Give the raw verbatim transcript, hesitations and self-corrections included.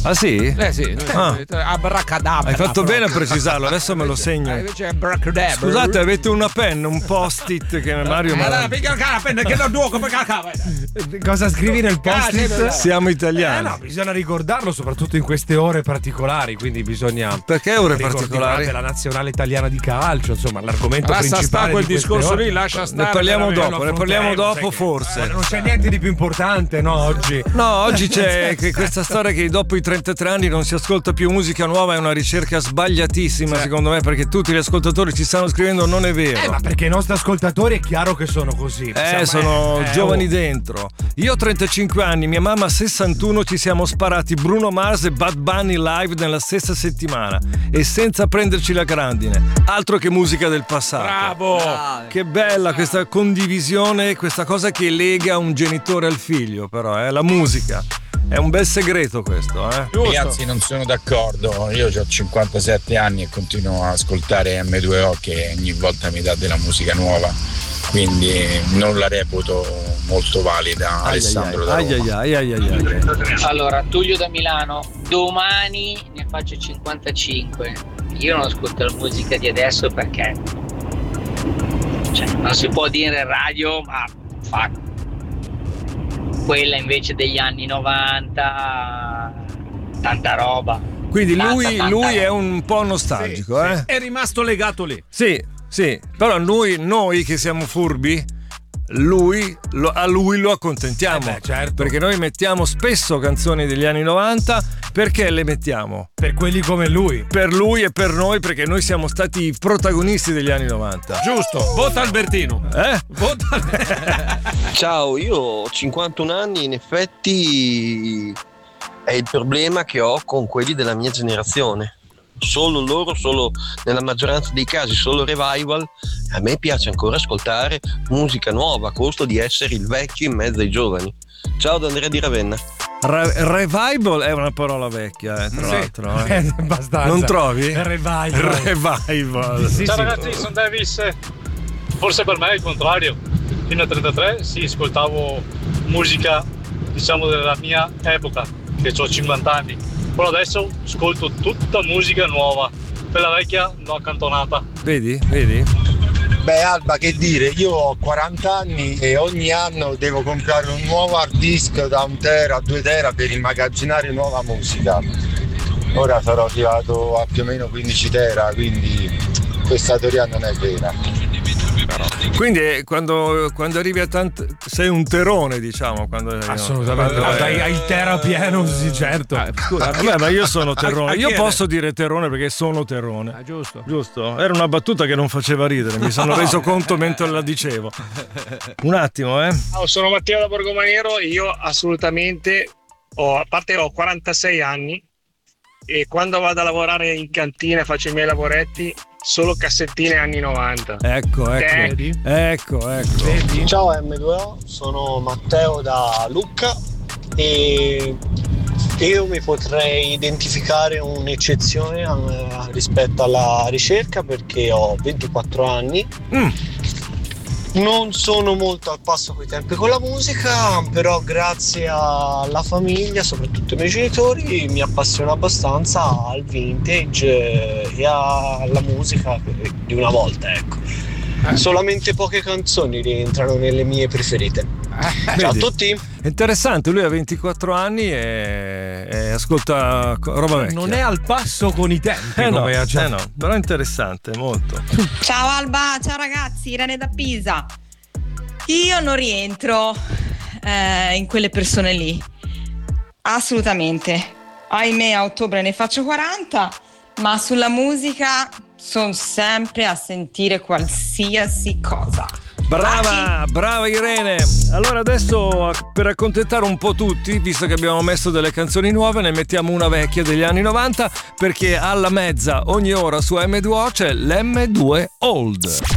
Ah sì? Eh sì, ah. abracadabra. Hai fatto bene a precisarlo, adesso me lo segno. Scusate, avete una penna, un post-it che Mario ma la penna che non duo come cosa scrivi nel post-it? Siamo italiani. Eh no, bisogna ricordarlo soprattutto in queste ore particolari, quindi bisogna. Perché ore particolari? La nazionale italiana di calcio, insomma, l'argomento lascia principale sta quel di discorso ore. lì, lascia stare. Ne parliamo dopo, ne parliamo dopo forse. Non c'è niente di più importante, no, oggi. No, oggi c'è che questa storia che dopo i trentatré anni non si ascolta più musica nuova, è una ricerca sbagliatissima, secondo me, perché tutti gli ascoltatori ci stanno scrivendo non è vero. Eh, ma perché i nostri ascoltatori è chiaro che sono così. Eh, sono eh, giovani oh. dentro. Io ho trentacinque anni, mia mamma sessantuno, ci siamo sparati Bruno Mars e Bad Bunny live nella stessa settimana e senza prenderci la grandine. Altro che musica del passato. Bravo! Bravo. Che bella questa condivisione, questa cosa che lega un genitore al figlio, però, è eh, la musica. È un bel segreto questo, eh? Ragazzi, non sono d'accordo. Io ho cinquantasette anni e continuo a ascoltare emme due o che ogni volta mi dà della musica nuova. Quindi non la reputo molto valida. Ai Alessandro ai da Roma. ai ai ai ai ai. Allora, Tullio da Milano, domani ne faccio cinquantacinque. Io non ascolto la musica di adesso perché cioè, non si può dire in radio, ma fa quella invece degli anni novanta, tanta roba. Quindi tanta, lui, tanta lui roba. è un po' nostalgico, sì, eh? Sì. È rimasto legato lì. Sì, sì, però noi, noi che siamo furbi, lui, lo, a lui lo accontentiamo. Eh beh, certo. Perché noi mettiamo spesso canzoni degli anni novanta. Perché le mettiamo? Per quelli come lui. Per lui e per noi, perché noi siamo stati i protagonisti degli anni novanta. Giusto, vota Albertino. Eh? Vota Albertino. Ciao, io ho cinquantuno anni, in effetti è il problema che ho con quelli della mia generazione. Solo loro, solo nella maggioranza dei casi, solo revival. A me piace ancora ascoltare musica nuova a costo di essere il vecchio in mezzo ai giovani. Ciao da Andrea di Ravenna. Re- revival è una parola vecchia, eh, tra sì. l'altro. Eh. Abbastanza. Non trovi? Revival. Revival. Sì, Ciao sì. ragazzi, sono Davis. Forse per me è il contrario. Fino a trentatré sì, ascoltavo musica, diciamo, della mia epoca, che ho cinquanta anni. Però adesso ascolto tutta musica nuova. Quella vecchia l'ho accantonata. Vedi? Vedi? Beh Alba, che dire, io ho quaranta anni e ogni anno devo comprare un nuovo hard disk da un tera a due tera per immagazzinare nuova musica. Ora sarò arrivato a più o meno quindici tera, quindi questa teoria non è vera. Quindi quando, quando arrivi a tanto sei un terone, diciamo, quando assolutamente no, dai, hai il tera pieno, sì, certo. Ah, scusa, vabbè, ma io sono terrone. Io posso dire terrone perché sono terrone. Ah, giusto. Giusto? Era una battuta che non faceva ridere, mi sono reso conto mentre la dicevo. Un attimo, eh. Oh, sono Matteo da Borgomaniero, io assolutamente ho, a parte ho quarantasei anni e quando vado a lavorare in cantina e faccio i miei lavoretti solo cassettine anni novanta. Ecco, ecco. Eh. Ecco, ecco. Vedi? Ciao emme due o, sono Matteo da Lucca e io mi potrei identificare un'eccezione eh, rispetto alla ricerca perché ho ventiquattro anni. Mm. Non sono molto al passo coi tempi con la musica, però grazie alla famiglia, soprattutto ai miei genitori, mi appassiono abbastanza al vintage e alla musica di una volta, ecco. Solamente poche canzoni rientrano nelle mie preferite. Ciao Vedi? a tutti. È interessante, lui ha ventiquattro anni e, e ascolta roba vecchia. Non è al passo con i tempi, Eh no, come cioè... eh no, però è interessante, molto. Ciao Alba, ciao ragazzi, Irene da Pisa. Io non rientro eh, in quelle persone lì, assolutamente. Ahimè, a ottobre ne faccio quaranta, ma sulla musica sono sempre a sentire qualsiasi cosa. Brava, brava Irene. Allora adesso, per accontentare un po' tutti, visto che abbiamo messo delle canzoni nuove, ne mettiamo una vecchia degli anni novanta, perché alla mezza ogni ora su emme due o c'è l'emme due Old.